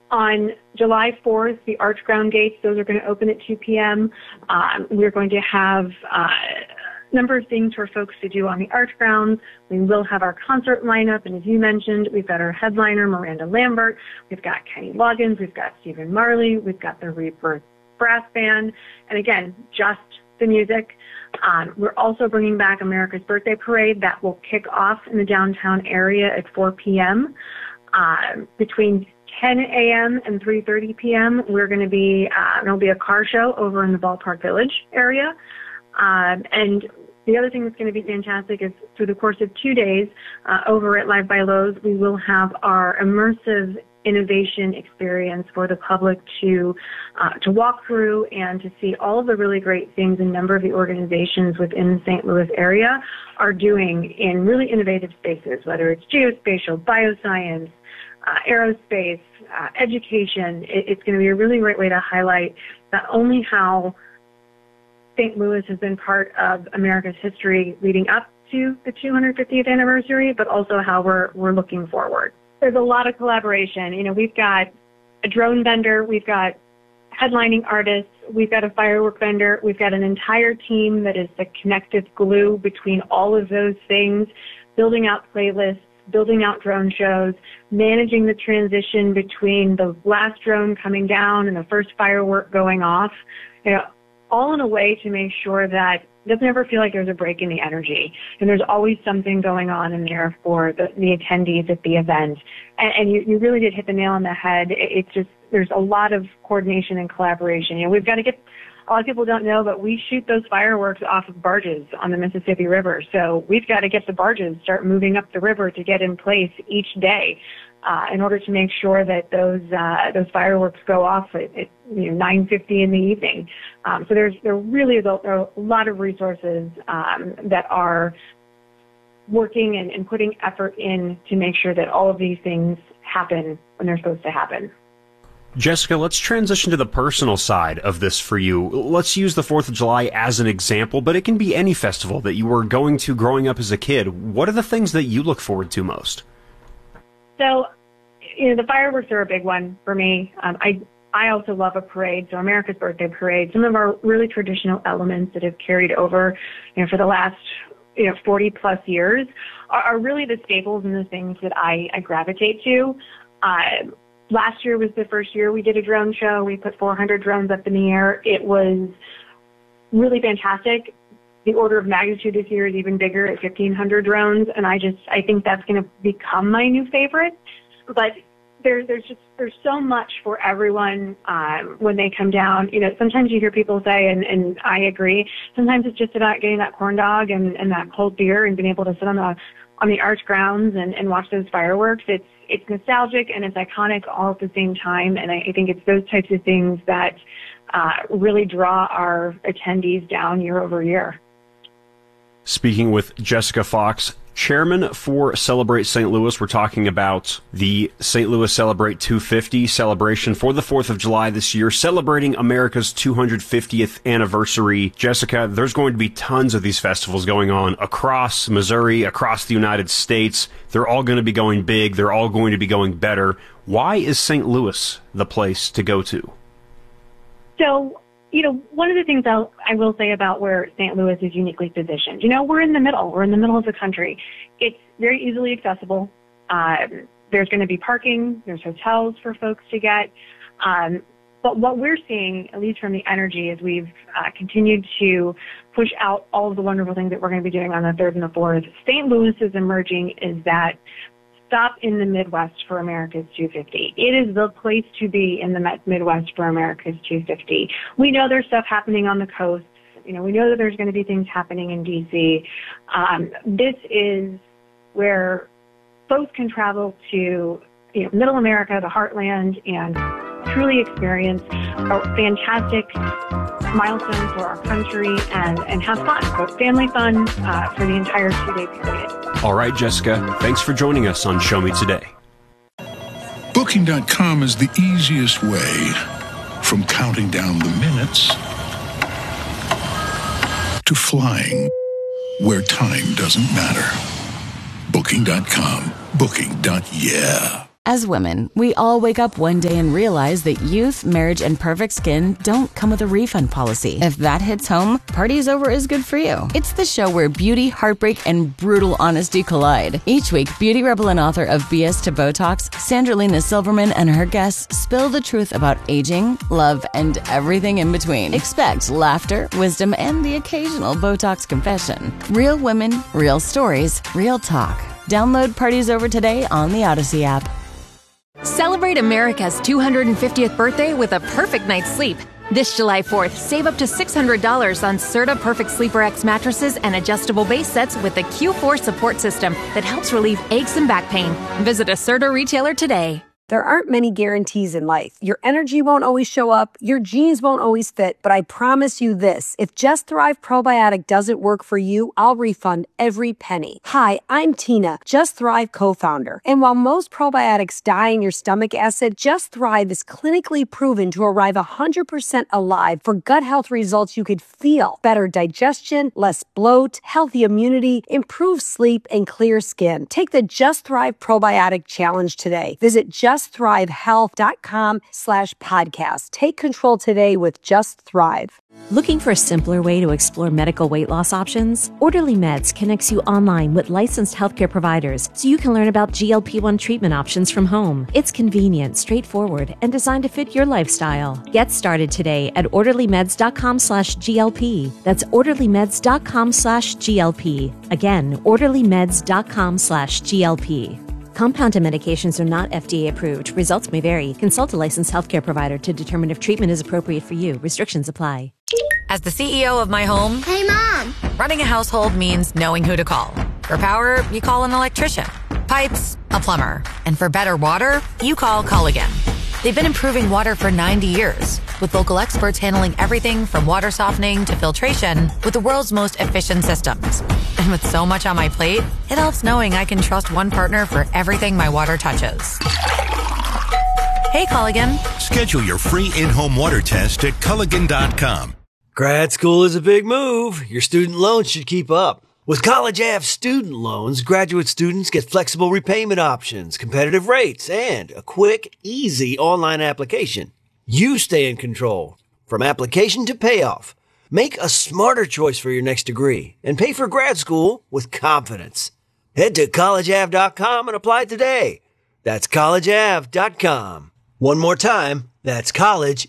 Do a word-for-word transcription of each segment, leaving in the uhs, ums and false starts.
On July fourth, the Arch Ground Gates, those are going to open at two p.m. Um, we're going to have uh, a number of things for folks to do on the Arch Grounds. We will have our concert lineup, and as you mentioned, we've got our headliner, Miranda Lambert. We've got Kenny Loggins. We've got Stephen Marley. We've got the Rebirth Brass Band. And again, just the music. Um, we're also bringing back America's Birthday Parade. That will kick off in the downtown area at four p.m. Uh, between ten a.m. and three thirty p.m. we're going to be, uh, there'll be a car show over in the Ballpark Village area. Um, and the other thing that's going to be fantastic is through the course of two days uh, over at Live by Lowe's, we will have our immersive innovation experience for the public to uh, to walk through and to see all of the really great things a number of the organizations within the Saint Louis area are doing in really innovative spaces, whether it's geospatial, bioscience, uh, aerospace, uh, education. It, it's going to be a really great way to highlight not only how Saint Louis has been part of America's history leading up to the two hundred fiftieth anniversary, but also how we're we're looking forward. There's a lot of collaboration. You know, we've got a drone vendor, we've got headlining artists, we've got a firework vendor, we've got an entire team that is the connective glue between all of those things, building out playlists, building out drone shows, managing the transition between the last drone coming down and the first firework going off, you know, all in a way to make sure that it doesn't ever feel like there's a break in the energy. And there's always something going on in there for the, the attendees at the event. And, and you, you really did hit the nail on the head. It, it's just, there's a lot of coordination and collaboration. You know, we've got to get, a lot of people don't know, but we shoot those fireworks off of barges on the Mississippi River. So we've got to get the barges start moving up the river to get in place each day. Uh, in order to make sure that those uh, those fireworks go off at, at you know, nine fifty in the evening. Um, so there's there really is a, there are a lot of resources um, that are working and, and putting effort in to make sure that all of these things happen when they're supposed to happen. Jessica, let's transition to the personal side of this for you. Let's use the fourth of July as an example, but it can be any festival that you were going to growing up as a kid. What are the things that you look forward to most? So, you know, the fireworks are a big one for me. Um, I I also love a parade, so America's Birthday Parade. Some of our really traditional elements that have carried over, you know, for the last, you know, forty plus years are, are really the staples and the things that I, I gravitate to. Uh, last year was the first year we did a drone show. We put four hundred drones up in the air. It was really fantastic. The order of magnitude this year is even bigger at fifteen hundred drones, and I just, I think that's going to become my new favorite. But there, there's just, there's so much for everyone um, when they come down. You know, sometimes you hear people say, and, and I agree, sometimes it's just about getting that corn dog and, and that cold beer and being able to sit on the on the Arch grounds and, and watch those fireworks. It's it's nostalgic and it's iconic all at the same time, and I, I think it's those types of things that uh, really draw our attendees down year over year. Speaking with Jessica Fox, chairman for Celebrate Saint Louis. We're talking about the Saint Louis Celebrate two fifty celebration for the fourth of July this year, celebrating America's two hundred fiftieth anniversary. Jessica, there's going to be tons of these festivals going on across Missouri, across the United States. They're all going to be going big. They're all going to be going better. Why is Saint Louis the place to go to? So, you know, one of the things I'll, I will say about where Saint Louis is uniquely positioned, you know, we're in the middle. We're in the middle of the country. It's very easily accessible. Um, there's going to be parking. There's hotels for folks to get. Um, but what we're seeing, at least from the energy, as we've uh, continued to push out all of the wonderful things that we're going to be doing on the third and the fourth, Saint Louis is emerging is that stop in the Midwest for America's two fifty. It is the place to be in the Midwest for America's two fifty. We know there's stuff happening on the coast. You know, we know that there's going to be things happening in D C. Um, this is where folks can travel to, you know, Middle America, the heartland, and truly experience a fantastic milestone for our country and, and have fun, so family fun uh, for the entire two-day period. All right, Jessica, thanks for joining us on Show Me Today. Booking dot com is the easiest way from counting down the minutes to flying where time doesn't matter. Booking dot com. Booking. Yeah. As women, we all wake up one day and realize that youth, marriage, and perfect skin don't come with a refund policy. If that hits home, Party's Over is good for you. It's the show where beauty, heartbreak, and brutal honesty collide. Each week, beauty rebel and author of B S to Botox, Sandra Lena Silverman and her guests spill the truth about aging, love, and everything in between. Expect laughter, wisdom, and the occasional Botox confession. Real women, real stories, real talk. Download Party's Over today on the Odyssey app. Celebrate America's two hundred fiftieth birthday with a perfect night's sleep. This July fourth, save up to six hundred dollars on Serta Perfect Sleeper X mattresses and adjustable base sets with the Q four support system that helps relieve aches and back pain. Visit a Serta retailer today. There aren't many guarantees in life. Your energy won't always show up, your jeans won't always fit, but I promise you this, if Just Thrive Probiotic doesn't work for you, I'll refund every penny. Hi, I'm Tina, Just Thrive co-founder. And while most probiotics die in your stomach acid, Just Thrive is clinically proven to arrive one hundred percent alive for gut health results you could feel. Better digestion, less bloat, healthy immunity, improved sleep, and clear skin. Take the Just Thrive Probiotic Challenge today. Visit just justthrivehealth.com slash podcast. Take control today with Just Thrive. Looking for a simpler way to explore medical weight loss options? Orderly Meds connects you online with licensed healthcare providers so you can learn about G L P one treatment options from home. It's convenient, straightforward, and designed to fit your lifestyle. Get started today at orderlymeds.com slash GLP. That's orderlymeds.com slash GLP. Again, orderlymeds.com slash GLP. Compounded medications are not F D A approved. Results may vary. Consult a licensed healthcare provider to determine if treatment is appropriate for you. Restrictions apply. As the C E O of my home, hey, Mom! Running a household means knowing who to call. For power, you call an electrician. Pipes, a plumber. And for better water, you call Culligan. They've been improving water for ninety years, with local experts handling everything from water softening to filtration with the world's most efficient systems. And with so much on my plate, it helps knowing I can trust one partner for everything my water touches. Hey, Culligan. Schedule your free in-home water test at Culligan dot com. Grad school is a big move. Your student loans should keep up. With College Ave student loans, graduate students get flexible repayment options, competitive rates, and a quick, easy online application. You stay in control from application to payoff. Make a smarter choice for your next degree and pay for grad school with confidence. Head to college ave dot com and apply today. That's college ave dot com. One more time, that's college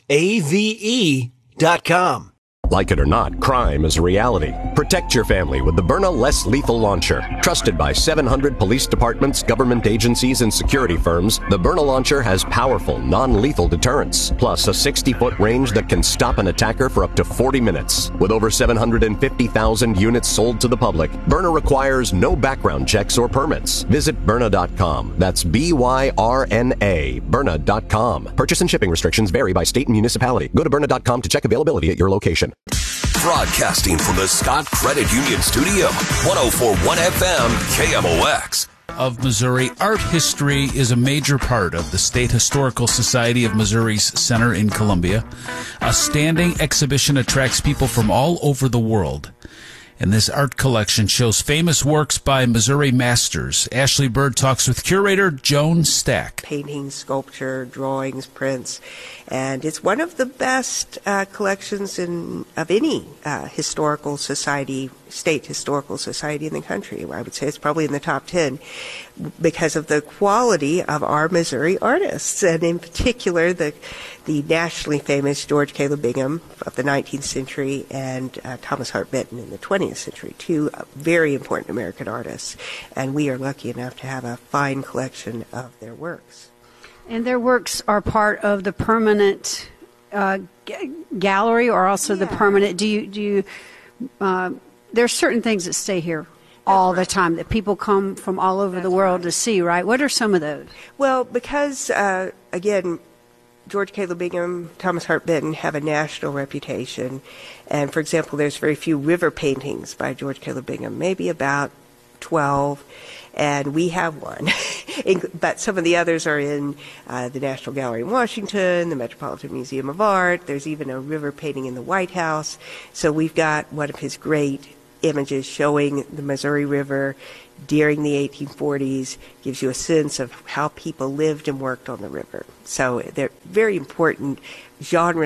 ave dot com. Like it or not, crime is a reality. Protect your family with the Byrna Less Lethal Launcher. Trusted by seven hundred police departments, government agencies, and security firms, the Byrna Launcher has powerful, non-lethal deterrence, plus a sixty-foot range that can stop an attacker for up to forty minutes. With over seven hundred fifty thousand units sold to the public, Byrna requires no background checks or permits. Visit Byrna dot com. That's B Y R N A, Byrna dot com. Purchase and shipping restrictions vary by state and municipality. Go to Byrna dot com to check availability at your location. Broadcasting from the Scott Credit Union Studio, one oh four point one F M, K M O X. Of Missouri, art history is a major part of the State Historical Society of Missouri's Center in Columbia. A standing exhibition attracts people from all over the world. And this art collection shows famous works by Missouri masters. Ashley Bird talks with curator Joan Stack. Painting, sculpture, drawings, prints, and it's one of the best uh, collections in of any uh, historical society, state historical society in the country. I would say it's probably in the top ten because of the quality of our Missouri artists, and in particular the the nationally famous George Caleb Bingham of the nineteenth century and uh, Thomas Hart Benton in the twentieth century, two uh, very important American artists, and we are lucky enough to have a fine collection of their works. And their works are part of the permanent uh, g- gallery, or also yeah. the permanent. Do you do you? Uh, there are certain things that stay here all the time that people come from all over That's the world right. to see. Right? What are some of those? Well, because uh, again, George Caleb Bingham, Thomas Hart Benton have a national reputation, and for example, there's very few river paintings by George Caleb Bingham. Maybe about twelve. And we have one, but some of the others are in uh, the National Gallery in Washington, the Metropolitan Museum of Art. There's even a river painting in the White House. So we've got one of his great images showing the Missouri River during the eighteen forties, gives you a sense of how people lived and worked on the river. So they're very important genre,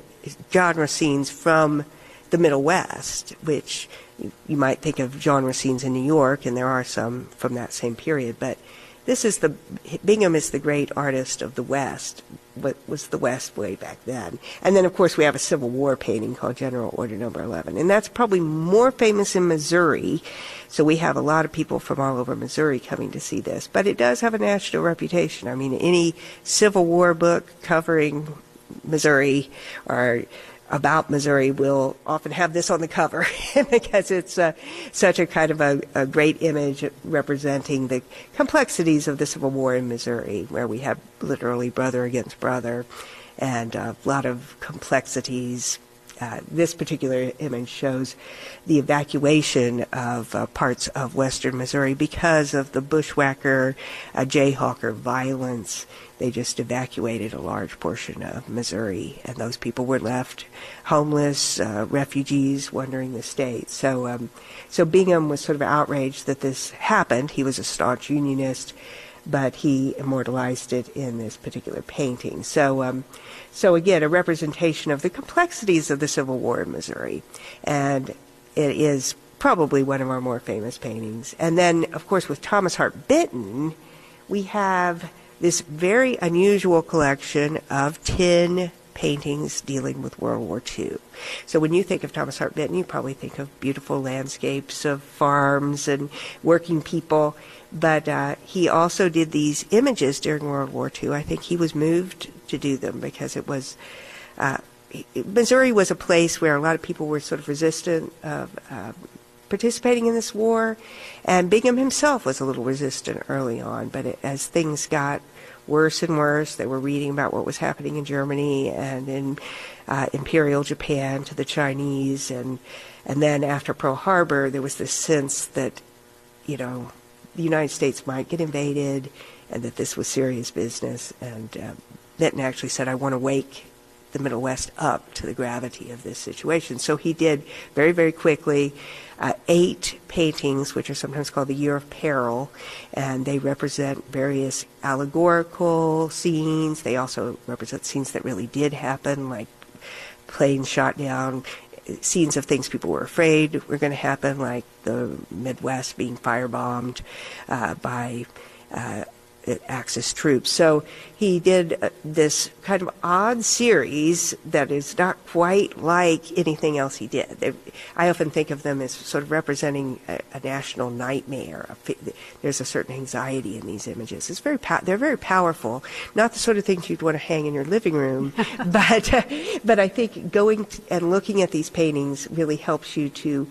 genre scenes from the Middle West, which you might think of genre scenes in New York, and there are some from that same period. But this is the, Bingham is the great artist of the West, what was the West way back then. And then, of course, we have a Civil War painting called General Order Number eleven. And that's probably more famous in Missouri. So we have a lot of people from all over Missouri coming to see this. But it does have a national reputation. I mean, any Civil War book covering Missouri or about Missouri will often have this on the cover because it's uh, such a kind of a, a great image representing the complexities of the Civil War in Missouri, where we have literally brother against brother and a lot of complexities. Uh, this particular image shows the evacuation of uh, parts of western Missouri because of the bushwhacker, uh, jayhawker violence. They just evacuated a large portion of Missouri, and those people were left homeless, uh, refugees wandering the state. So, um, so Bingham was sort of outraged that this happened. He was a staunch Unionist, but he immortalized it in this particular painting. So, um, so again, a representation of the complexities of the Civil War in Missouri, and it is probably one of our more famous paintings. And then, of course, with Thomas Hart Benton, we have this very unusual collection of ten paintings dealing with World War Two. So when you think of Thomas Hart Benton, you probably think of beautiful landscapes of farms and working people. But uh, he also did these images during World War Two. I think he was moved to do them because it was uh, Missouri was a place where a lot of people were sort of resistant of uh, participating in this war, and Bingham himself was a little resistant early on. But it, as things got worse and worse, they were reading about what was happening in Germany and in uh, Imperial Japan to the Chinese, and and then after Pearl Harbor, there was this sense that, you know, the United States might get invaded and that this was serious business. And uh, Benton actually said, I want to wake the Middle West up to the gravity of this situation. So he did very, very quickly uh, eight paintings, which are sometimes called the Year of Peril, and they represent various allegorical scenes. They also represent scenes that really did happen, like planes shot down, scenes of things people were afraid were going to happen, like the Midwest being firebombed uh, by uh, Axis troops. So he did uh, this kind of odd series that is not quite like anything else he did. They, I often think of them as sort of representing a, a national nightmare. There's a certain anxiety in these images. It's very pow- they're very powerful. Not the sort of things you'd want to hang in your living room, but uh, but I think going to, and looking at these paintings really helps you to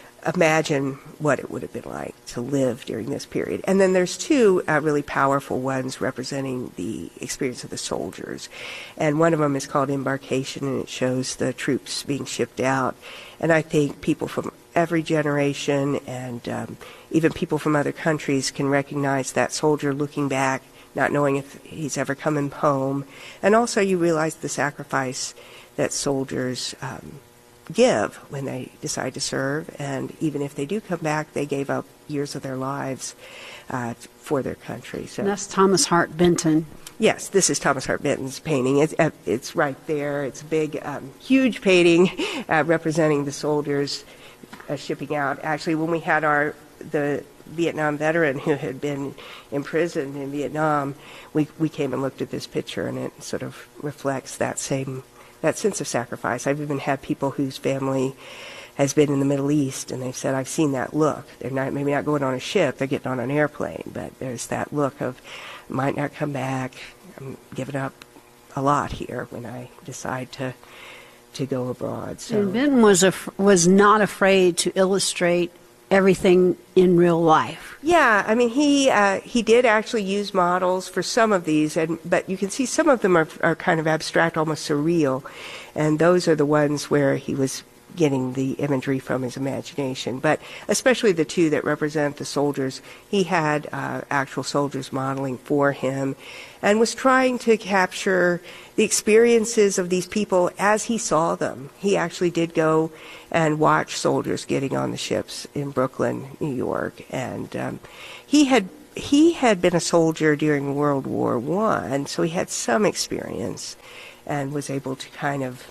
imagine what it would have been like to live during this period. And then there's two uh, really powerful ones representing the experience of the soldiers. And one of them is called Embarkation, and it shows the troops being shipped out. And I think people from every generation and um, even people from other countries can recognize that soldier looking back, not knowing if he's ever coming home. And also you realize the sacrifice that soldiers um, give when they decide to serve, and even if they do come back, they gave up years of their lives uh, for their country. So and that's Thomas Hart Benton. Yes, this is Thomas Hart Benton's painting. It's, it's right there. It's a big, um, huge painting uh, representing the soldiers uh, shipping out. Actually, when we had our the Vietnam veteran who had been imprisoned in Vietnam, we we came and looked at this picture, and it sort of reflects that same that sense of sacrifice. I've even had people whose family has been in the Middle East, and they've said, I've seen that look. They're not maybe not going on a ship, they're getting on an airplane, but there's that look of, might not come back, I'm giving up a lot here when I decide to to go abroad. So. And Benton was, a, was not afraid to illustrate everything in real life. Yeah, I mean, he uh, he did actually use models for some of these, and but you can see some of them are, are kind of abstract, almost surreal, and those are the ones where he was getting the imagery from his imagination. But especially the two that represent the soldiers, he had uh, actual soldiers modeling for him and was trying to capture the experiences of these people as he saw them. He actually did go and watch soldiers getting on the ships in Brooklyn, New York, and um, he had he had been a soldier during World War One, so he had some experience and was able to kind of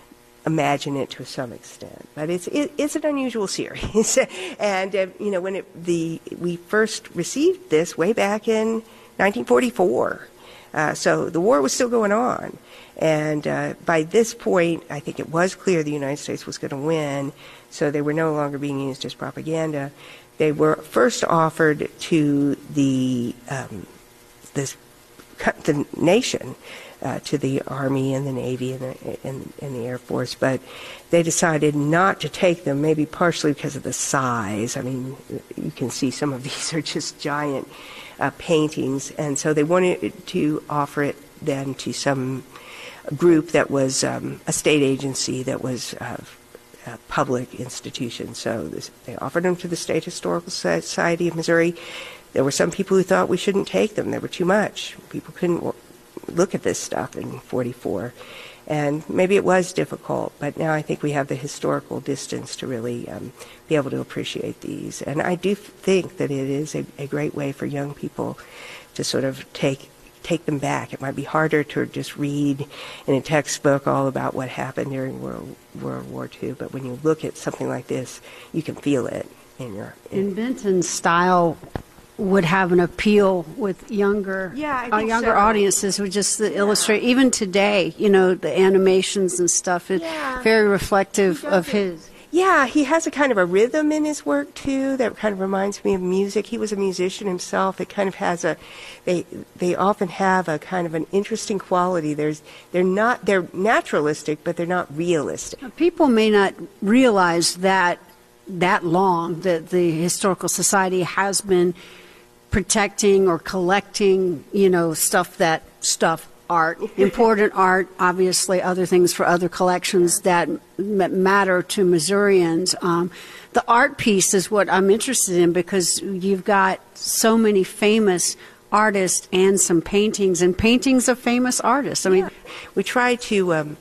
imagine it to some extent. But it's it, it's an unusual series, and uh, you know when it, the we first received this way back in nineteen forty-four, uh, so the war was still going on, and uh, by this point, I think it was clear the United States was going to win, so they were no longer being used as propaganda. They were first offered to the um, this the nation. Uh, to the Army and the Navy and the, and, and the Air Force, but they decided not to take them, maybe partially because of the size. I mean, you can see some of these are just giant uh, paintings, and so they wanted to offer it then to some group that was um, a state agency that was uh, a public institution. So this, they offered them to the State Historical Society of Missouri. There were some people who thought we shouldn't take them. They were too much. People couldn't look at this stuff in forty-four, and maybe it was difficult, but now I think we have the historical distance to really um, be able to appreciate these, and I do think that it is a, a great way for young people to sort of take take them back. It might be harder to just read in a textbook all about what happened during World, World War Two, but when you look at something like this, you can feel it in your... In, in Benton's style would have an appeal with younger yeah, uh, younger so. audiences who just yeah. illustrate, even today, you know, the animations and stuff is yeah. very reflective of his. Yeah, he has a kind of a rhythm in his work too that kind of reminds me of music. He was a musician himself. It kind of has a, they they often have a kind of an interesting quality. There's they're not they're naturalistic, but they're not realistic. People may not realize that that long that the Historical Society has been protecting or collecting, you know, stuff that stuff art, important art, obviously other things for other collections that m- matter to Missourians. Um, the art piece is what I'm interested in because you've got so many famous artists and some paintings and paintings of famous artists. I mean, yeah. we try to um,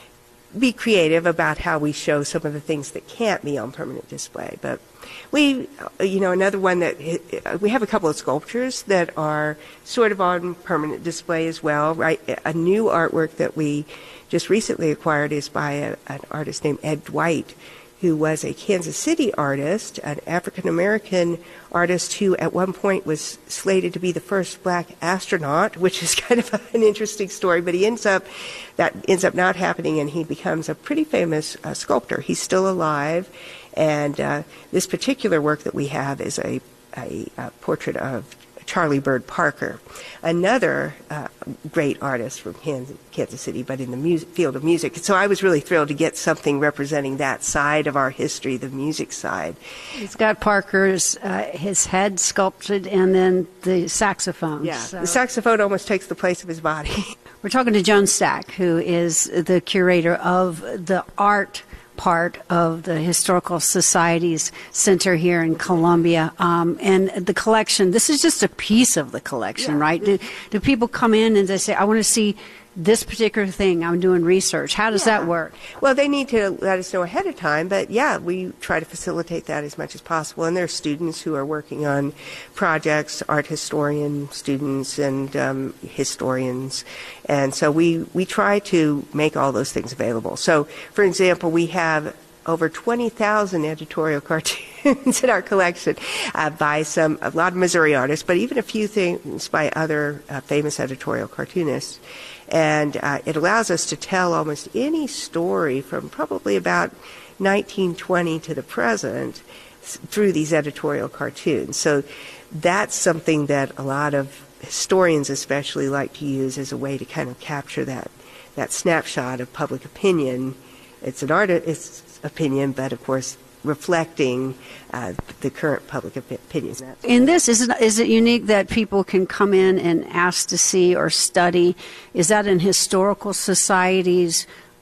be creative about how we show some of the things that can't be on permanent display, but we, you know, another one that we have a couple of sculptures that are sort of on permanent display as well, right? A new artwork that we just recently acquired is by a, an artist named Ed Dwight, who was a Kansas City artist, an African-American artist who at one point was slated to be the first black astronaut, which is kind of an interesting story, but he ends up, that ends up not happening, and he becomes a pretty famous uh, sculptor. He's still alive, and uh, this particular work that we have is a, a, a portrait of Charlie Bird Parker, another uh, great artist from Kansas City, but in the music, field of music. So I was really thrilled to get something representing that side of our history, the music side. He's got Parker's uh, his head sculpted, and then the saxophone. Yeah, so. The saxophone almost takes the place of his body. We're talking to Joan Stack, who is the curator of the art part of the Historical Society's center here in Columbia. Um, and the collection, this is just a piece of the collection, yeah. right? Do, do people come in and they say, I want to see this particular thing, I'm doing research. How does yeah. that work? Well, they need to let us know ahead of time, but yeah, we try to facilitate that as much as possible. And there are students who are working on projects, art historian students and um, historians. And so we, we try to make all those things available. So, for example, we have over twenty thousand editorial cartoons in our collection uh, by some, a lot of Missouri artists, but even a few things by other uh, famous editorial cartoonists. And uh, it allows us to tell almost any story from probably about nineteen twenty to the present through these editorial cartoons. So that's something that a lot of historians especially like to use as a way to kind of capture that, that snapshot of public opinion. It's an artist's opinion, but of course reflecting uh, the current public opinions. In this, is it, is it unique that people can come in and ask to see or study? Is that in Historical Society's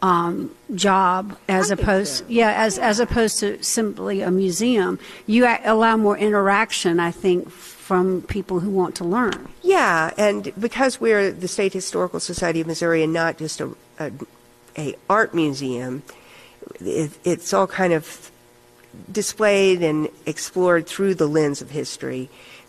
um, job as opposed, yeah, as as opposed to simply a museum. You a- allow more interaction, I think, from people who want to learn. Yeah, and because we're the State Historical Society of Missouri and not just a, a, a art museum, it, it's all kind of displayed and explored through the lens of history.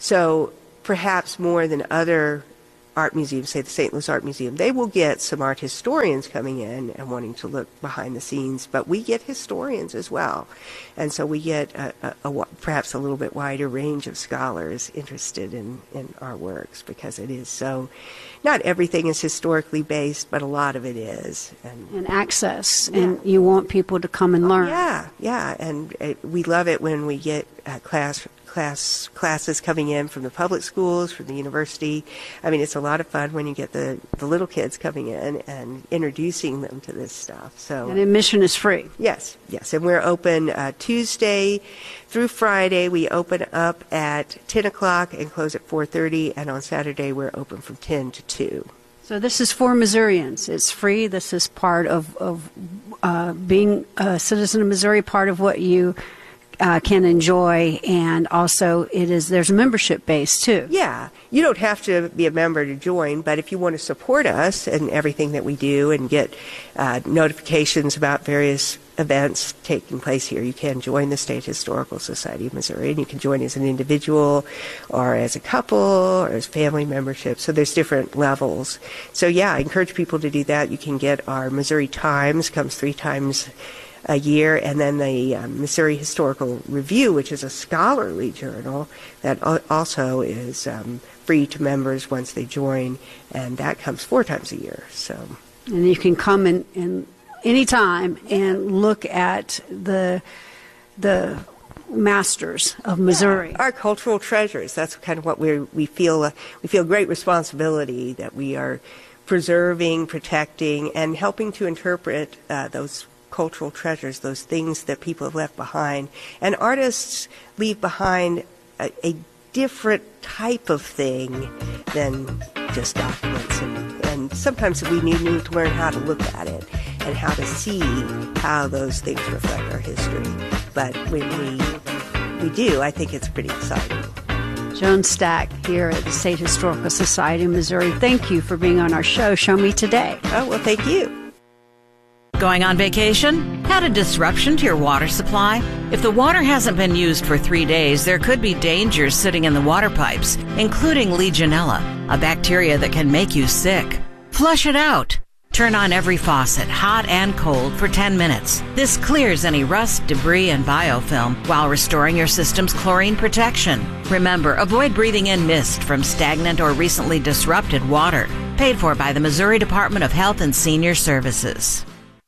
So perhaps more than other art museums, say the Saint Louis Art Museum, they will get some art historians coming in and wanting to look behind the scenes, but we get historians as well. And so we get a, a, a, perhaps a little bit wider range of scholars interested in, in our works, because it is so, not everything is historically based, but a lot of it is. And, and access, yeah. And you want people to come and learn. Oh, yeah, yeah, and it, we love it when we get uh, class class classes coming in from the public schools, from the university. I mean, it's a lot of fun when you get the, the little kids coming in and introducing them to this stuff. So, and admission is free. Yes, yes, and we're open uh, Tuesday through Friday. We open up at ten o'clock and close at four thirty, and on Saturday we're open from ten to two. So this is for Missourians. It's free. This is part of, of uh, being a citizen of Missouri, part of what you Uh, can enjoy, and also it is there's a membership base too. Yeah, you don't have to be a member to join, but if you want to support us and everything that we do and get uh, notifications about various events taking place here, you can join the State Historical Society of Missouri, and you can join as an individual or as a couple or as family membership. So there's different levels. So yeah, I encourage people to do that. You can get our Missouri Times, comes three times a year, and then the um, Missouri Historical Review, which is a scholarly journal that also is um, free to members once they join, and that comes four times a year. So, and you can come in, in any time and look at the the masters of Missouri, yeah, our cultural treasures. That's kind of what we we feel. Uh, we feel great responsibility that we are preserving, protecting, and helping to interpret uh, those cultural treasures, those things that people have left behind. And artists leave behind a, a different type of thing than just documents. And, and sometimes we need, need to learn how to look at it and how to see how those things reflect our history. But when we, we do, I think it's pretty exciting. Joan Stack here at the State Historical Society of Missouri. Thank you for being on our show, Show Me Today. Oh, well, thank you. Going on vacation? Had a disruption to your water supply? If the water hasn't been used for three days, there could be dangers sitting in the water pipes, including Legionella, a bacteria that can make you sick. Flush it out. Turn on every faucet, hot and cold, for ten minutes. This clears any rust, debris, and biofilm while restoring your system's chlorine protection. Remember, avoid breathing in mist from stagnant or recently disrupted water. Paid for by the Missouri Department of Health and Senior Services.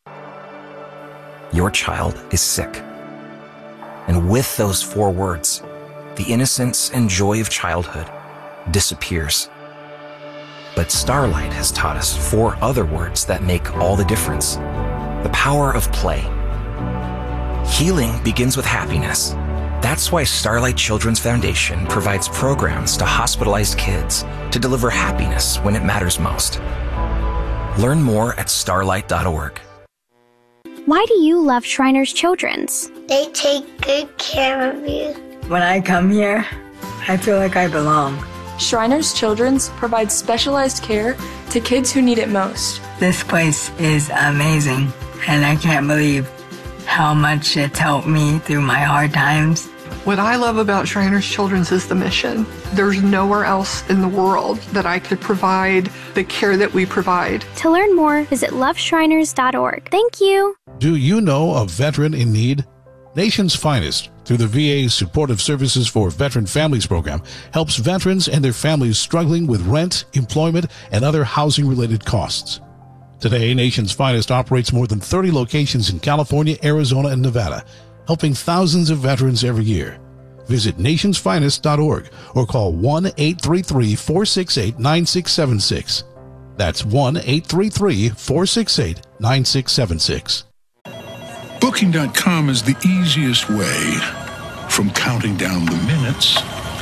Your child is sick. And with those four words, the innocence and joy of childhood disappears. But Starlight has taught us four other words that make all the difference. The power of play. Healing begins with happiness. That's why Starlight Children's Foundation provides programs to hospitalized kids to deliver happiness when it matters most. Learn more at starlight dot org. Why do you love Shriners Children's? They take good care of you. When I come here, I feel like I belong. Shriners Children's provides specialized care to kids who need it most. This place is amazing, and I can't believe how much it's helped me through my hard times. What I love about Shriners Children's is the mission. There's nowhere else in the world that I could provide the care that we provide. To learn more, visit love shriners dot org. Thank you. Do you know a veteran in need? Nation's Finest, through the V A's Supportive Services for Veteran Families program, helps veterans and their families struggling with rent, employment, and other housing-related costs. Today, Nation's Finest operates more than thirty locations in California, Arizona, and Nevada, helping thousands of veterans every year. Visit nations finest dot org or call one eight three three, four six eight, nine six seven six. That's one eight three three, four six eight, nine six seven six. Booking dot com is the easiest way from counting down the minutes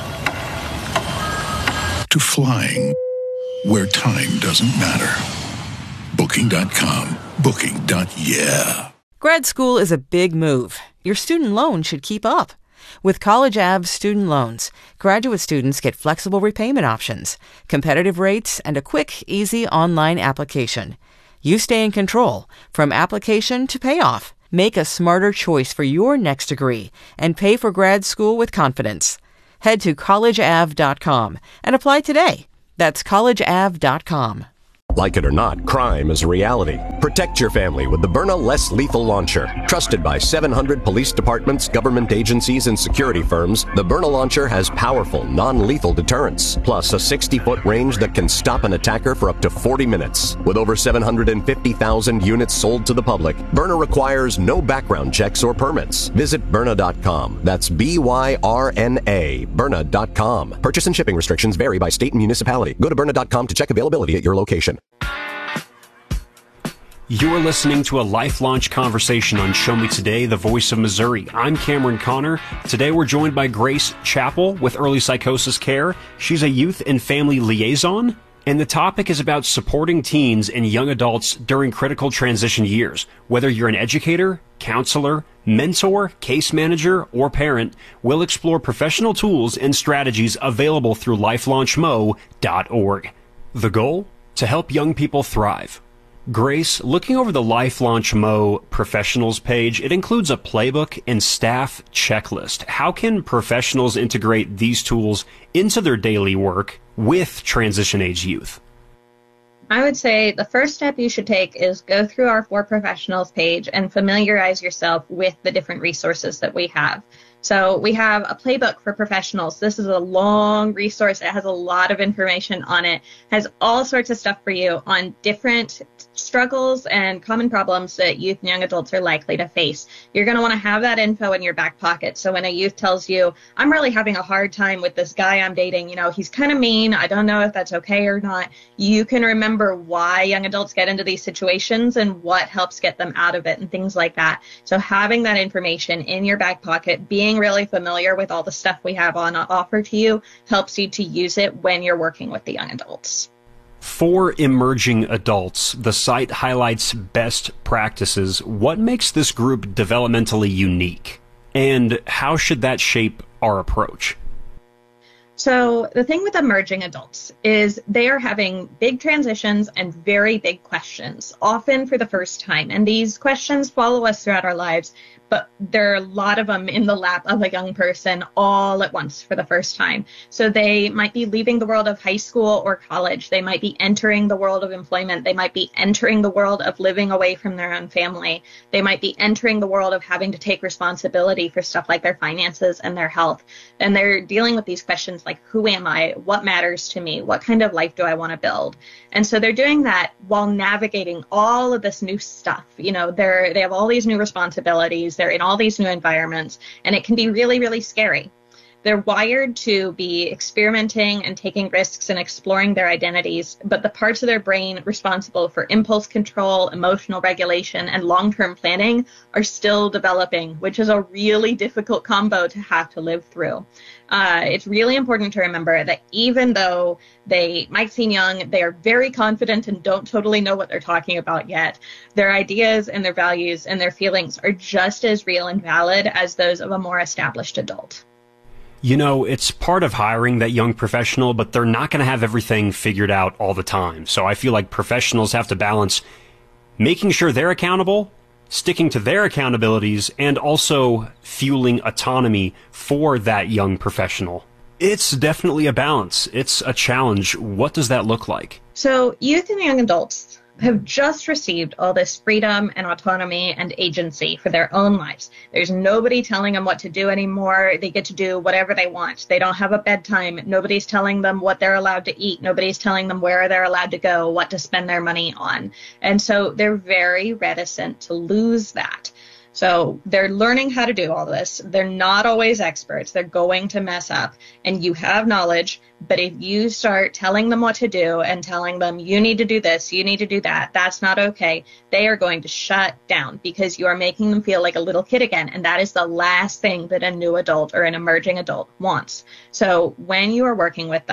to flying where time doesn't matter. Booking dot com. booking dot yeah. Grad school is a big move. Your student loan should keep up. With College Ave student loans, graduate students get flexible repayment options, competitive rates, and a quick, easy online application. You stay in control from application to payoff. Make a smarter choice for your next degree and pay for grad school with confidence. Head to college ave dot com and apply today. That's college ave dot com. Like it or not, crime is a reality. Protect your family with the Byrna Less Lethal Launcher. Trusted by seven hundred police departments, government agencies, and security firms, the Byrna Launcher has powerful, non-lethal deterrence, plus a sixty-foot range that can stop an attacker for up to forty minutes. With over seven hundred fifty thousand units sold to the public, Byrna requires no background checks or permits. Visit Byrna dot com. That's B Y R N A, Byrna dot com. Purchase and shipping restrictions vary by state and municipality. Go to Byrna dot com to check availability at your location. You're listening to a Life Launch conversation on Show Me Today, the voice of Missouri. I'm Cameron Connor. Today we're joined by Grace Chappell with Early Psychosis Care. She's a youth and family liaison, and the topic is about supporting teens and young adults during critical transition years. Whether you're an educator, counselor, mentor, case manager, or parent, we'll explore professional tools and strategies available through life launch mo dot org. The goal? To help young people thrive. Grace, looking over the Life Launch Mo professionals page, it includes a playbook and staff checklist. How can professionals integrate these tools into their daily work with transition age youth? I would say the first step you should take is go through our For Professionals page and familiarize yourself with the different resources that we have. So we have a playbook for professionals. This is a long resource. It has a lot of information on it, has all sorts of stuff for you on different struggles and common problems that youth and young adults are likely to face. You're going to want to have that info in your back pocket. So when a youth tells you, I'm really having a hard time with this guy I'm dating, you know, he's kind of mean, I don't know if that's okay or not, you can remember why young adults get into these situations and what helps get them out of it and things like that. So having that information in your back pocket, being really familiar with all the stuff we have on offer to you, helps you to use it when you're working with the young adults. For emerging adults, the site highlights best practices. What makes this group developmentally unique? And how should that shape our approach? So the thing with emerging adults is they are having big transitions and very big questions, often for the first time. And these questions follow us throughout our lives, but there are a lot of them in the lap of a young person all at once for the first time. So they might be leaving the world of high school or college. They might be entering the world of employment. They might be entering the world of living away from their own family. They might be entering the world of having to take responsibility for stuff like their finances and their health. And they're dealing with these questions like, who am I? What matters to me? What kind of life do I want to build? And so they're doing that while navigating all of this new stuff. You know, they're, they have all these new responsibilities. They're in all these new environments, and it can be really, really scary. They're wired to be experimenting and taking risks and exploring their identities, but the parts of their brain responsible for impulse control, emotional regulation, and long-term planning are still developing, which is a really difficult combo to have to live through. Uh, it's really important to remember that even though they might seem young, they are very confident and don't totally know what they're talking about yet. Their ideas and their values and their feelings are just as real and valid as those of a more established adult. You know, it's part of hiring that young professional, but they're not going to have everything figured out all the time. So I feel like professionals have to balance making sure they're accountable, sticking to their accountabilities, and also fueling autonomy for that young professional. It's definitely a balance. It's a challenge. What does that look like? So youth and young adults have just received all this freedom and autonomy and agency for their own lives. There's nobody telling them what to do anymore. They get to do whatever they want. They don't have a bedtime. Nobody's telling them what they're allowed to eat. Nobody's telling them where they're allowed to go, what to spend their money on. And so they're very reticent to lose that. So they're learning how to do all this. They're not always experts. They're going to mess up. And you have knowledge, but if you start telling them what to do and telling them, you need to do this, you need to do that, that's not okay, they are going to shut down because you are making them feel like a little kid again. And that is the last thing that a new adult or an emerging adult wants. So when you are working with them,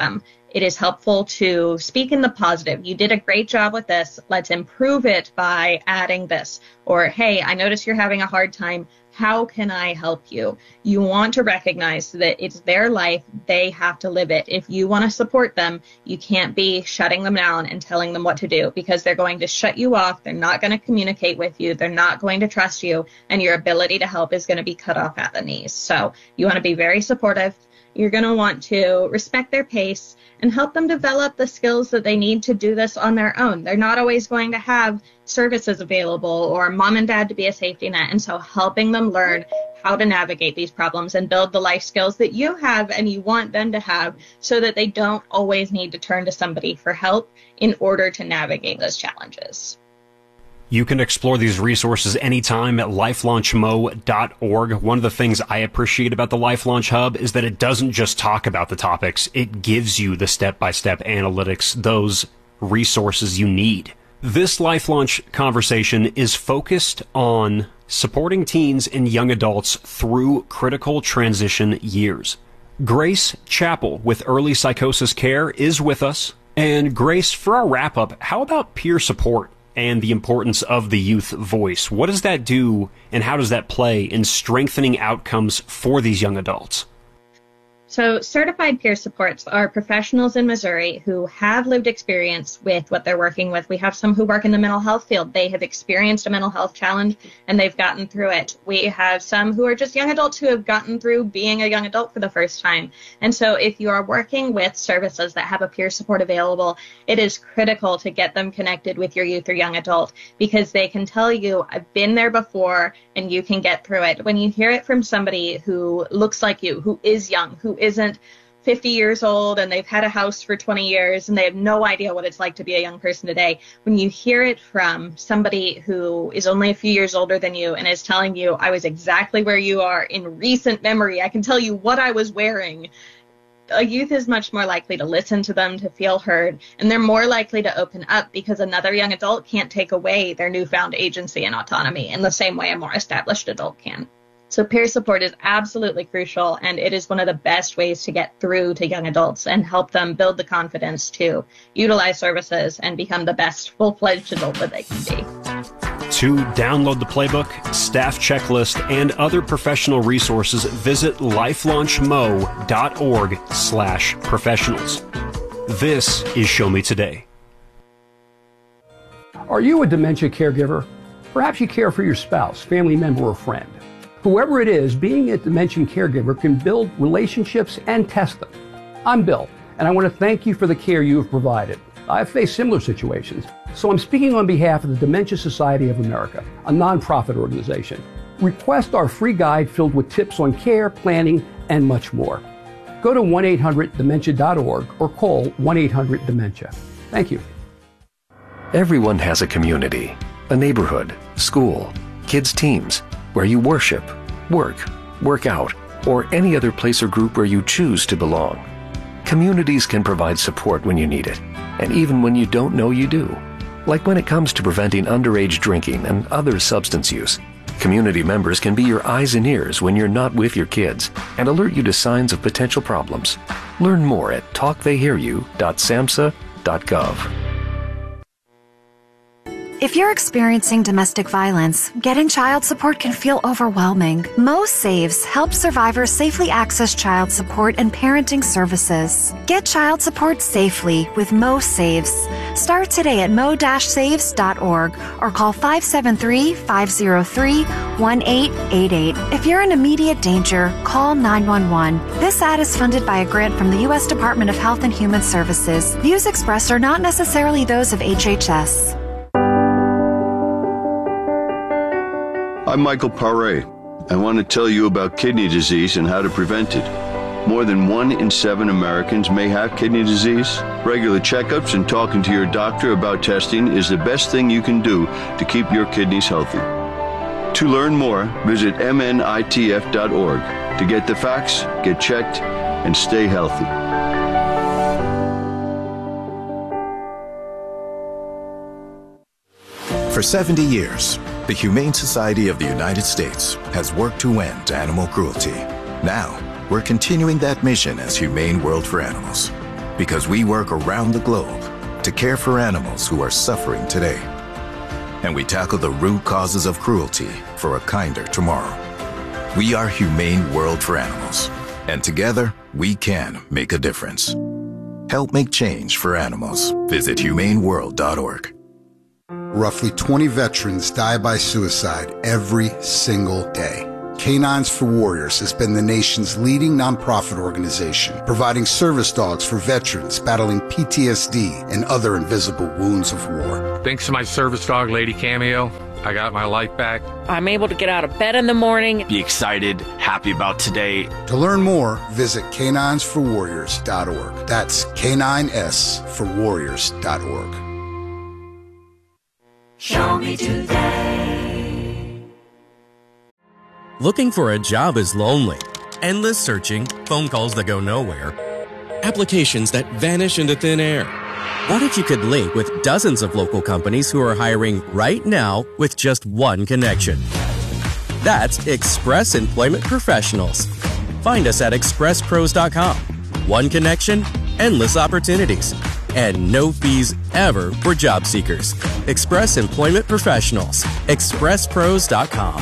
it is helpful to speak in the positive. You did a great job with this. Let's improve it by adding this. Or, hey, I notice you're having a hard time. How can I help you? You want to recognize that it's their life. They have to live it. If you want to support them, you can't be shutting them down and telling them what to do, because they're going to shut you off. They're not going to communicate with you. They're not going to trust you, and your ability to help is going to be cut off at the knees. So you want to be very supportive. You're going to want to respect their pace and help them develop the skills that they need to do this on their own. They're not always going to have services available or mom and dad to be a safety net. And so helping them learn how to navigate these problems and build the life skills that you have and you want them to have, so that they don't always need to turn to somebody for help in order to navigate those challenges. You can explore these resources anytime at life launch mo dot org. One of the things I appreciate about the Life Launch Hub is that it doesn't just talk about the topics. It gives you the step-by-step analytics, those resources you need. This Life Launch conversation is focused on supporting teens and young adults through critical transition years. Grace Chappell with Early Psychosis Care is with us. And Grace, for our wrap-up, how about peer support and the importance of the youth voice? What does that do, and how does that play in strengthening outcomes for these young adults? So certified peer supports are professionals in Missouri who have lived experience with what they're working with. We have some who work in the mental health field. They have experienced a mental health challenge and they've gotten through it. We have some who are just young adults who have gotten through being a young adult for the first time. And so if you are working with services that have a peer support available, it is critical to get them connected with your youth or young adult, because they can tell you, I've been there before and you can get through it. When you hear it from somebody who looks like you, who is young, who isn't fifty years old and they've had a house for twenty years and they have no idea what it's like to be a young person today. When you hear it from somebody who is only a few years older than you and is telling you, I was exactly where you are in recent memory, I can tell you what I was wearing, a youth is much more likely to listen to them, to feel heard, and they're more likely to open up, because another young adult can't take away their newfound agency and autonomy in the same way a more established adult can. So peer support is absolutely crucial, and it is one of the best ways to get through to young adults and help them build the confidence to utilize services and become the best full-fledged adult that they can be. To download the playbook, staff checklist, and other professional resources, visit life launch mo dot org slash professionals. This is Show Me Today. Are you a dementia caregiver? Perhaps you care for your spouse, family member, or friend. Whoever it is, being a dementia caregiver can build relationships and test them. I'm Bill, and I want to thank you for the care you have provided. I've faced similar situations, so I'm speaking on behalf of the Dementia Society of America, a nonprofit organization. Request our free guide filled with tips on care, planning, and much more. Go to one eight hundred dementia dot org or call one eight hundred dementia. Thank you. Everyone has a community, a neighborhood, school, kids' teams, where you worship, work, work out, or any other place or group where you choose to belong. Communities can provide support when you need it, and even when you don't know you do. Like when it comes to preventing underage drinking and other substance use. Community members can be your eyes and ears when you're not with your kids and alert you to signs of potential problems. Learn more at talk they hear you dot samhsa dot gov. If you're experiencing domestic violence, getting child support can feel overwhelming. Mo Saves helps survivors safely access child support and parenting services. Get child support safely with Mo Saves. Start today at mo dash saves dot org or call five seven three, five zero three, one eight eight eight. If you're in immediate danger, call nine one one. This ad is funded by a grant from the U S Department of Health and Human Services. Views expressed are not necessarily those of H H S. I'm Michael Paré. I want to tell you about kidney disease and how to prevent it. More than one in seven Americans may have kidney disease. Regular checkups and talking to your doctor about testing is the best thing you can do to keep your kidneys healthy. To learn more, visit m n i t f dot org to get the facts, get checked, and stay healthy. For seventy years, the Humane Society of the United States has worked to end animal cruelty. Now, we're continuing that mission as Humane World for Animals. because we work around the globe to care for animals who are suffering today. And we tackle the root causes of cruelty for a kinder tomorrow. We are Humane World for Animals, and together we can make a difference. Help make change for animals. Visit humane world dot org. Roughly twenty veterans die by suicide every single day. Canines for Warriors has been the nation's leading nonprofit organization, providing service dogs for veterans battling P T S D and other invisible wounds of war. Thanks to my service dog, Lady Cameo, I got my life back. I'm able to get out of bed in the morning. Be excited, happy about today. To learn more, visit canines for warriors dot org. That's K nine S for warriors dot org. Show me today. Looking for a job is lonely. Endless searching, phone calls that go nowhere, applications that vanish into thin air. What if you could link with dozens of local companies who are hiring right now with just one connection? That's Express Employment Professionals. Find us at express pros dot com. One connection, endless opportunities, and no fees ever for job seekers. Express Employment Professionals. express pros dot com.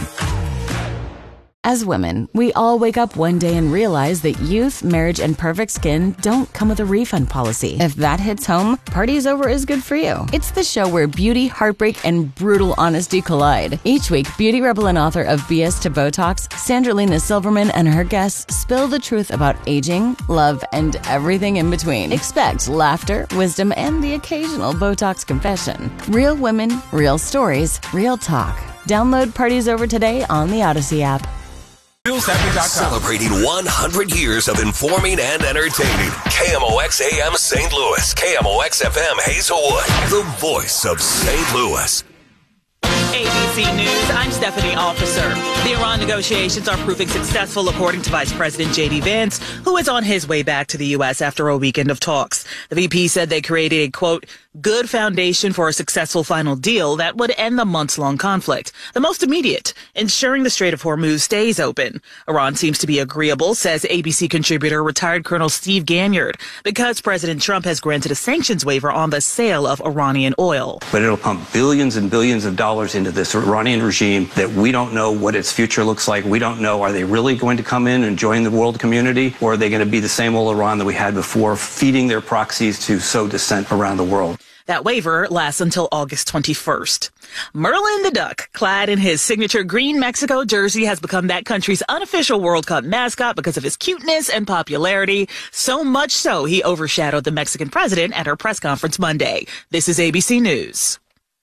As women, we all wake up one day and realize that youth, marriage, and perfect skin don't come with a refund policy. If that hits home, Party's Over is good for you. It's the show where beauty, heartbreak, and brutal honesty collide. Each week, beauty rebel and author of B S to Botox, Sandra-Lena Silverman, and her guests spill the truth about aging, love, and everything in between. Expect laughter, wisdom, and the occasional Botox confession. Real women, real stories, real talk. Download Party's Over today on the Odyssey app. Celebrating one hundred years of informing and entertaining. K M O X A M Saint Louis. K M O X F M Hazelwood. The voice of Saint Louis. A B C News, I'm Stephanie Officer. The Iran negotiations are proving successful, according to Vice President J D Vance, who is on his way back to the U S after a weekend of talks. The V P said they created a, quote, good foundation for a successful final deal that would end the months-long conflict. The most immediate, ensuring the Strait of Hormuz stays open. Iran seems to be agreeable, says A B C contributor retired Colonel Steve Ganyard, because President Trump has granted a sanctions waiver on the sale of Iranian oil. But it'll pump billions and billions of dollars into this Iranian regime that we don't know what its future looks like. We don't know, are they really going to come in and join the world community, or are they going to be the same old Iran that we had before, feeding their proxies to sow dissent around the world? That waiver lasts until August twenty-first. Merlin the Duck, clad in his signature green Mexico jersey, has become that country's unofficial World Cup mascot because of his cuteness and popularity. So much so, he overshadowed the Mexican president at her press conference Monday. This is A B C News.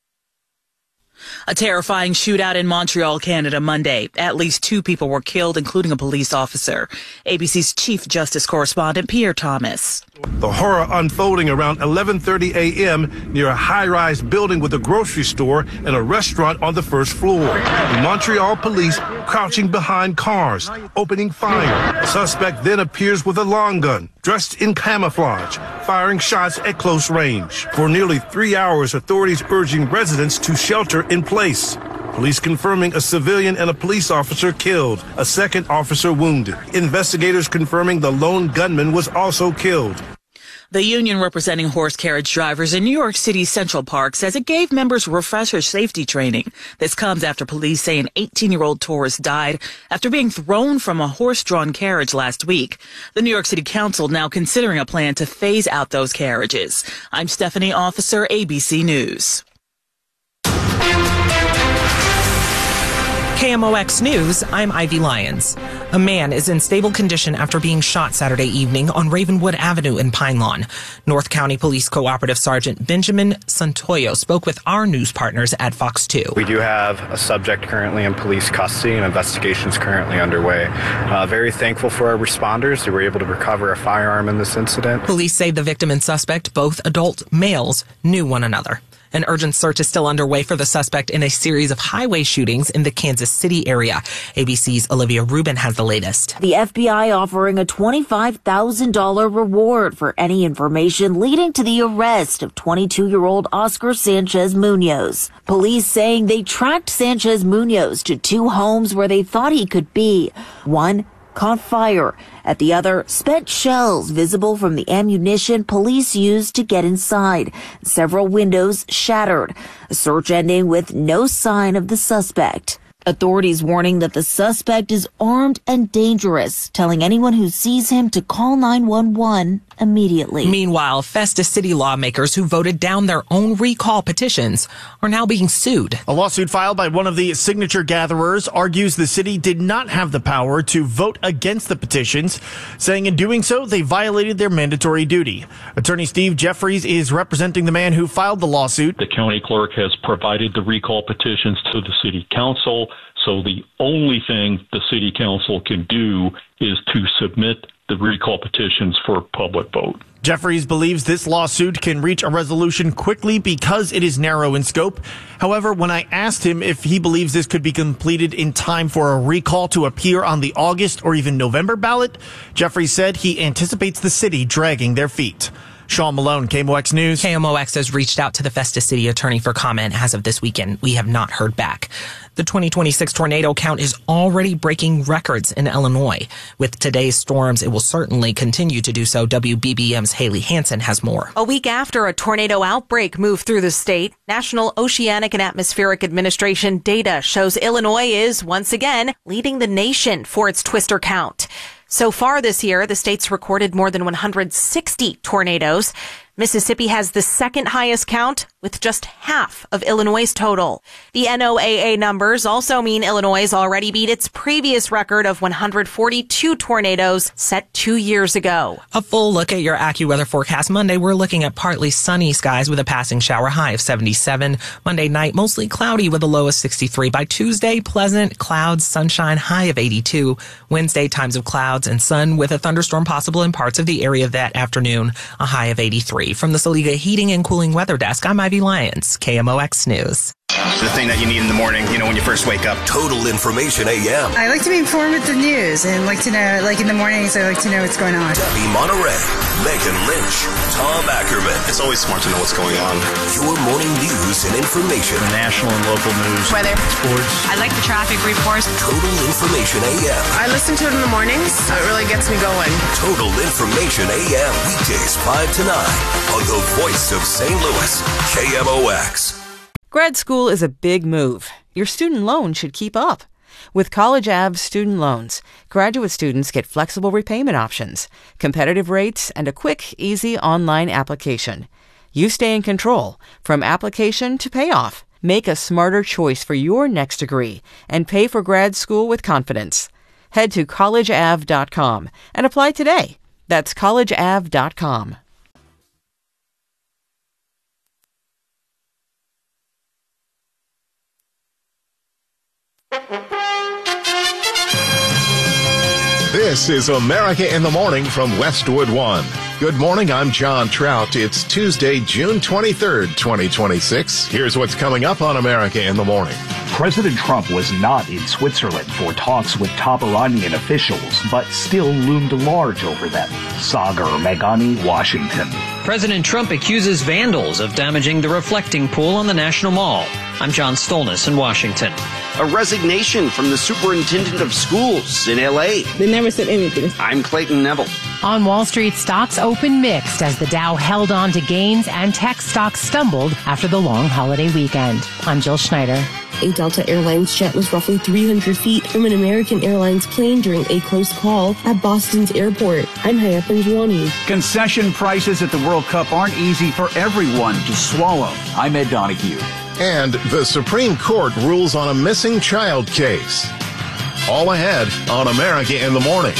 A terrifying shootout in Montreal, Canada, Monday. At least two people were killed, including a police officer. A B C's chief justice correspondent, Pierre Thomas. The horror unfolding around eleven thirty a.m. near a high-rise building with a grocery store and a restaurant on the first floor. The Montreal police crouching behind cars, opening fire. The suspect then appears with a long gun, dressed in camouflage, firing shots at close range. For nearly three hours, authorities urging residents to shelter in place. Police confirming a civilian and a police officer killed, a second officer wounded. Investigators confirming the lone gunman was also killed. The union representing horse carriage drivers in New York City's Central Park says it gave members refresher safety training. This comes after police say an eighteen-year-old tourist died after being thrown from a horse-drawn carriage last week. The New York City Council now considering a plan to phase out those carriages. I'm Stephanie Officer, A B C News. K M O X News, I'm Ivy Lyons. A man is in stable condition after being shot Saturday evening on Ravenwood Avenue in Pine Lawn. North County Police Cooperative Sergeant Benjamin Santoyo spoke with our news partners at Fox two. We do have a subject currently in police custody and investigations currently underway. Uh, very thankful for our responders who were able to recover a firearm in this incident. Police say the victim and suspect, both adult males, knew one another. An urgent search is still underway for the suspect in a series of highway shootings in the Kansas City area. A B C's Olivia Rubin has the latest. The F B I offering a twenty-five thousand dollars reward for any information leading to the arrest of twenty-two-year-old Oscar Sanchez Munoz. Police saying they tracked Sanchez Munoz to two homes where they thought he could be. One caught fire. At the other, spent shells visible from the ammunition police used to get inside. Several windows shattered. A search ending with no sign of the suspect. Authorities warning that the suspect is armed and dangerous, telling anyone who sees him to call nine one one immediately. Meanwhile, Festus City lawmakers who voted down their own recall petitions are now being sued. A lawsuit filed by one of the signature gatherers argues the city did not have the power to vote against the petitions, saying in doing so, they violated their mandatory duty. Attorney Steve Jeffries is representing the man who filed the lawsuit. The county clerk has provided the recall petitions to the city council, so the only thing the city council can do is to submit the recall petitions for public vote. Jeffries believes this lawsuit can reach a resolution quickly because it is narrow in scope. However, when I asked him if he believes this could be completed in time for a recall to appear on the August or even November ballot, Jeffries said he anticipates the city dragging their feet. Sean Malone, K M O X News. K M O X has reached out to the Festus City attorney for comment as of this weekend. We have not heard back. The twenty twenty-six tornado count is already breaking records in Illinois. With today's storms, it will certainly continue to do so. W B B M's Haley Hansen has more. A week after a tornado outbreak moved through the state, National Oceanic and Atmospheric Administration data shows Illinois is once again leading the nation for its twister count. So far this year, the state's recorded more than one hundred sixty tornadoes. Mississippi has the second highest count with just half of Illinois' total. The N O A A numbers also mean Illinois already beat its previous record of one hundred forty-two tornadoes set two years ago. A full look at your AccuWeather forecast. Monday, we're looking at partly sunny skies with a passing shower, high of seventy-seven. Monday night, mostly cloudy with a low of sixty-three. By Tuesday, pleasant, clouds, sunshine, high of eighty-two. Wednesday, times of clouds and sun with a thunderstorm possible in parts of the area that afternoon, a high of eighty-three. From the Saliga Heating and Cooling Weather Desk, I'm Ivy Lyons, K M O X News. The thing that you need in the morning, you know, when you first wake up. Total Information A M. I like to be informed with the news and like to know, like in the mornings, I like to know what's going on. Debbie Monterey, Megan Lynch, Tom Ackerman. It's always smart to know what's going on. Your morning news and information. The national and local news. Weather. Sports. I like the traffic reports. Total Information A M. I listen to it in the mornings, so it really gets me going. Total Information A M. Weekdays five to nine on the voice of Saint Louis, K M O X. Grad school is a big move. Your student loan should keep up. With College Ave student loans, graduate students get flexible repayment options, competitive rates, and a quick, easy online application. You stay in control from application to payoff. Make a smarter choice for your next degree and pay for grad school with confidence. Head to college ave dot com and apply today. That's college ave dot com. This is America in the Morning from Westwood One. Good morning, I'm John Trout. It's Tuesday, June twenty-third, twenty twenty-six. Here's what's coming up on America in the Morning. President Trump was not in Switzerland for talks with top Iranian officials, but still loomed large over them. Sagar Meghani, Washington. President Trump accuses vandals of damaging the reflecting pool on the National Mall. I'm John Stolness in Washington. A resignation from the superintendent of schools in L A. They never said anything. I'm Clayton Neville. On Wall Street, stocks opened mixed as the Dow held on to gains and tech stocks stumbled after the long holiday weekend. I'm Jill Schneider. A Delta Airlines jet was roughly three hundred feet from an American Airlines plane during a close call at Boston's airport. I'm Hayat Benjwani. Concession prices at the World Cup aren't easy for everyone to swallow. I'm Ed Donahue. And the Supreme Court rules on a missing child case. All ahead on America in the Morning.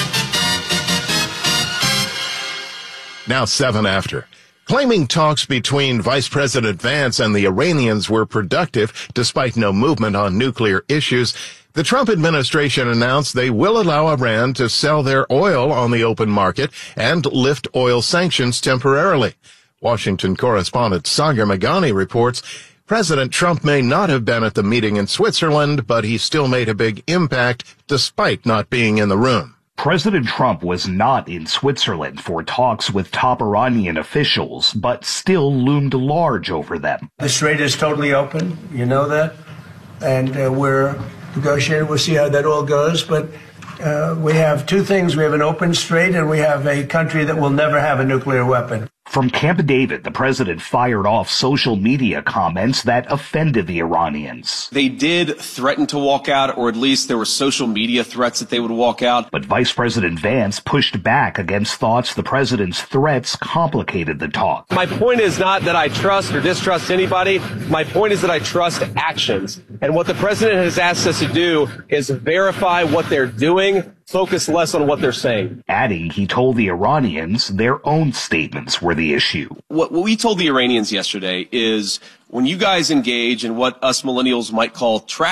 Now seven after. Claiming talks between Vice President Vance and the Iranians were productive despite no movement on nuclear issues, the Trump administration announced they will allow Iran to sell their oil on the open market and lift oil sanctions temporarily. Washington correspondent Sagar Meghani reports President Trump may not have been at the meeting in Switzerland, but he still made a big impact despite not being in the room. President Trump was not in Switzerland for talks with top Iranian officials, but still loomed large over them. The strait is totally open, you know that, and uh, we're negotiating. We'll see how that all goes, but Uh, we have two things. We have an open strait, and we have a country that will never have a nuclear weapon. From Camp David, the president fired off social media comments that offended the Iranians. They did threaten to walk out, or at least there were social media threats that they would walk out. But Vice President Vance pushed back against thoughts the president's threats complicated the talk. My point is not that I trust or distrust anybody. My point is that I trust actions. And what the president has asked us to do is verify what they're doing, focus less on what they're saying. Adding, he told the Iranians their own statements were the issue. What, what we told the Iranians yesterday is when you guys engage in what us millennials might call trash